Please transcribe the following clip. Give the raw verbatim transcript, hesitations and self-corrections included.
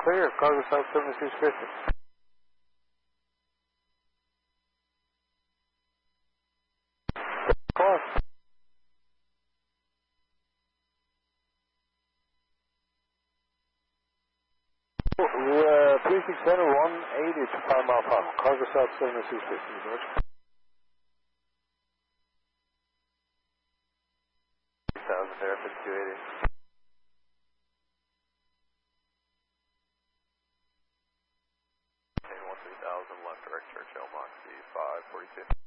clear. Cargo South seventy-six fifty. Call. Uh, Precinct Center one eighty to five mile Papa. Cargo South seventy-six fifty, George. three thousand there, fifty-two eighty. one three thousand left direct Churchill, Mach C five forty-two.